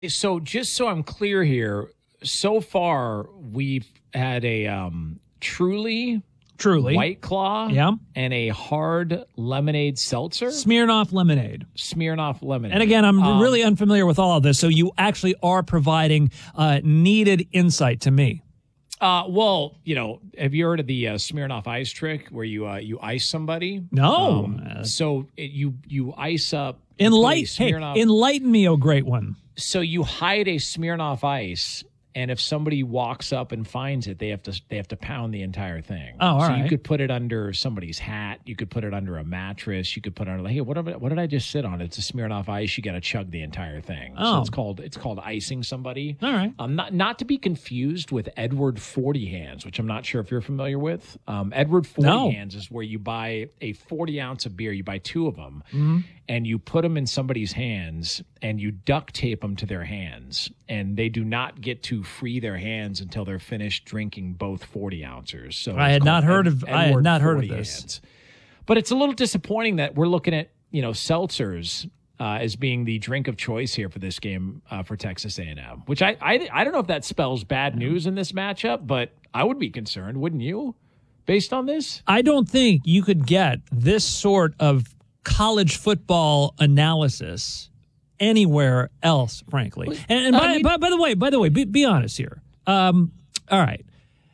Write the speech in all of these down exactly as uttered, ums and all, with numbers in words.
So just so I'm clear here, so far we've had a um, truly, Truly. White Claw Yeah. and a hard lemonade seltzer. Smirnoff lemonade. Smirnoff lemonade. And again, I'm Um, really unfamiliar with all of this, so you actually are providing uh, needed insight to me. Uh, well, you know, have you heard of the uh, Smirnoff ice trick where you uh, you ice somebody? No. Um, Uh, so it, you you ice up. you put a Enlighten, hey, Smirnoff- enlighten me, oh great one. So you hide a Smirnoff Ice, and if somebody walks up and finds it, they have to they have to pound the entire thing. Oh, all so right. you could put it under somebody's hat. You could put it under a mattress. You could put it under, hey, what, am I- what did I just sit on? It's a Smirnoff Ice. You got to chug the entire thing. So Oh. it's called it's called icing somebody. All right. Um, not not to be confused with Edward Forty Hands, which I'm not sure if you're familiar with. Um, Edward Forty No. Hands is where you buy a forty ounce of beer. You buy two of them, Mm-hmm. and you put them in somebody's hands, and you duct tape them to their hands, and they do not get to free their hands until they're finished drinking both forty ounces. So I it's had not called heard Ed- of- I had Edward not heard of forty this. Hands. But it's a little disappointing that we're looking at, you know, seltzers uh, as being the drink of choice here for this game uh, for Texas A and M, which I, I I don't know if that spells bad news in this matchup, but I would be concerned, wouldn't you, based on this? I don't think you could get this sort of college football analysis anywhere else, frankly. And, and I by, mean- by, by the way, by the way, be, be honest here. Um, all right.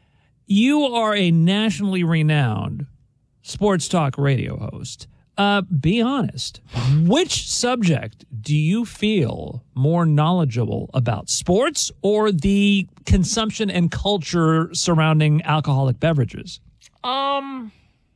You are a nationally renowned sports talk radio host. Uh, be honest. Which subject do you feel more knowledgeable about, sports or the consumption and culture surrounding alcoholic beverages? Um,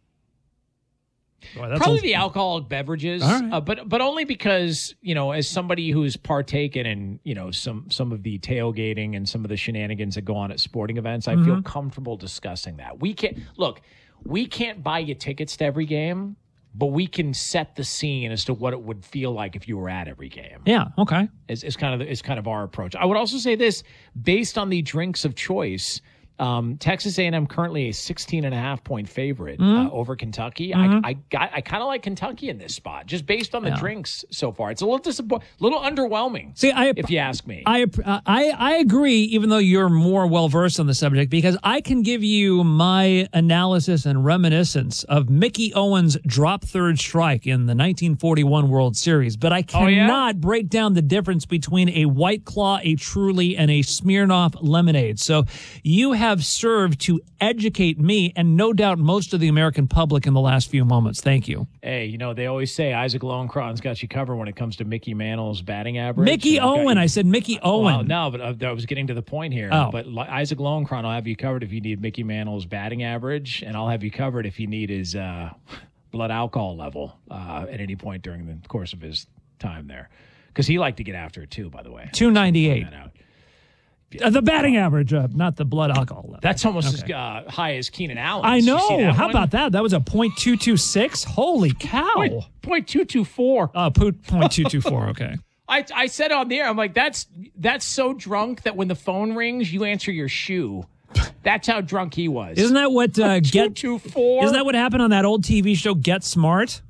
Boy, that's probably a- the alcoholic beverages, All right. uh, but but only because, you know, as somebody who's partaken in, you know, some some of the tailgating and some of the shenanigans that go on at sporting events, I Mm-hmm. feel comfortable discussing that. We can't look, we can't buy you tickets to every game, but we can set the scene as to what it would feel like if you were at every game. Yeah, okay. Is, is kind of is kind of our approach. I would also say this, based on the drinks of choice. Um, Texas A and M currently a sixteen and a half point favorite Mm-hmm. uh, over Kentucky. I, I got I kind of like Kentucky in this spot, just based on the Yeah. drinks so far. It's a little disappointing, a little underwhelming. See, I if you ask me. I I I agree, even though you're more well versed on the subject, because I can give you my analysis and reminiscence of Mickey Owens' drop third strike in the nineteen forty-one World Series, but I Oh, yeah? cannot break down the difference between a White Claw, a Truly, and a Smirnoff lemonade. So you have served to educate me and no doubt most of the American public in the last few moments. Thank you. Hey, you know, they always say Isaac Lowenkron's got you covered when it comes to Mickey Mantle's batting average. Mickey And I've got Owen. you- I said Mickey Owen. Well, no, but uh, I was getting to the point here. Oh. But li- Isaac Lowenkron will have you covered if you need Mickey Mantle's batting average, and I'll have you covered if you need his uh, blood alcohol level uh, at any point during the course of his time there. Because he liked to get after it, too, by the way. two ninety-eight. Point that out. Uh, the batting average, uh, not the blood alcohol level. That's almost Okay. as uh, high as Keenan Allen. I You see know. that How one? about that? That was a point two two six. Holy cow. Point, point two two four. Uh, po- point two two four. Okay. I I said on the air, I'm like, that's that's so drunk that when the phone rings, you answer your shoe. That's how drunk he was. Isn't that what uh, get? two two four? Isn't that what happened on that old T V show Get Smart?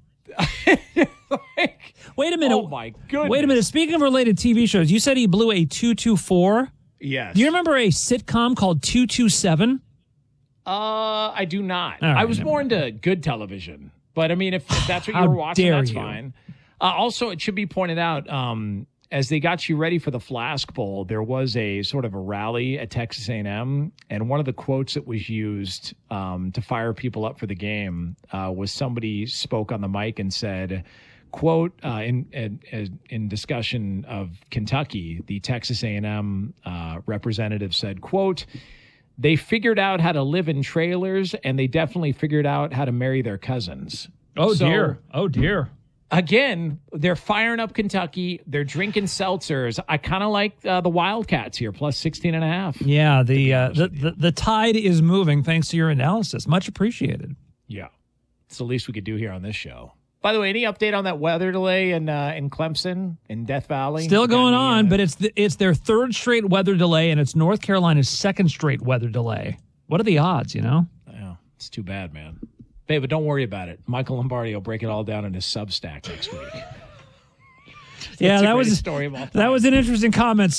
like, Wait a minute. oh my goodness. Wait a minute. Speaking of related T V shows, you said he blew a two two four. Yes. Do you remember a sitcom called two two seven? Uh, I do not. All right, I was never more into good television, but I mean, if, if that's what How you were watching, dare that's you. fine. Uh, also, it should be pointed out, um, as they got you ready for the Flask Bowl, there was a sort of a rally at Texas A and M, and one of the quotes that was used um, to fire people up for the game uh, was somebody spoke on the mic and said, quote, uh, in, in in discussion of Kentucky, the Texas A and M uh, representative said, quote, they figured out how to live in trailers, and they definitely figured out how to marry their cousins. Oh So, dear. Oh dear. Again, they're firing up Kentucky. They're drinking seltzers. I kind of like uh, the Wildcats here, plus sixteen and a half. Yeah. The, uh, the the the tide is moving thanks to your analysis. Much appreciated. Yeah. It's the least we could do here on this show. By the way, any update on that weather delay in uh, in Clemson, in Death Valley? Still You got going any, on, uh, but it's the, it's their third straight weather delay, and it's North Carolina's second straight weather delay. What are the odds, you know? Yeah, it's too bad, man. Hey, but don't worry about it. Michael Lombardi will break it all down in his Substack next week. yeah, the that was greatest story of all time. that was an interesting comment.